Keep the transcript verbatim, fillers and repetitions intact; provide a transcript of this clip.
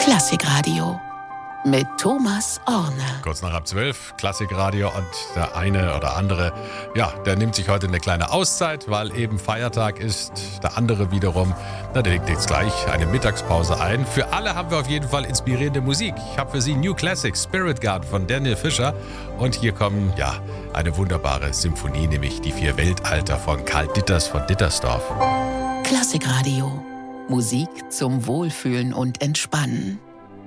Klassikradio mit Thomas Orne. Kurz nach halb zwölf, Klassikradio, und der eine oder andere, ja, der nimmt sich heute eine kleine Auszeit, weil eben Feiertag ist. Der andere wiederum, na, der legt jetzt gleich eine Mittagspause ein. Für alle haben wir auf jeden Fall inspirierende Musik. Ich habe für Sie New Classics, Spirit Guard von Daniel Fischer, und hier kommen, ja, eine wunderbare Symphonie, nämlich die vier Weltalter von Karl Ditters von Dittersdorf. Klassikradio. Musik zum Wohlfühlen und Entspannen.